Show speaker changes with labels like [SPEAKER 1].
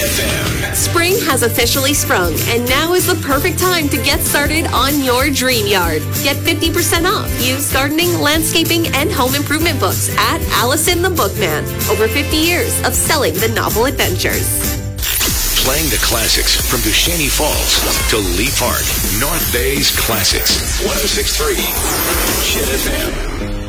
[SPEAKER 1] FM.
[SPEAKER 2] Spring has officially sprung, and now is the perfect time to get started on your dream yard. Get 50% off used gardening, landscaping, and home improvement books at Allison the Bookman. Over 50 years of selling the novel adventures.
[SPEAKER 1] Playing the classics from Duchesne Falls to Lee Park. North Bay's Classics. 106.3 Chin FM.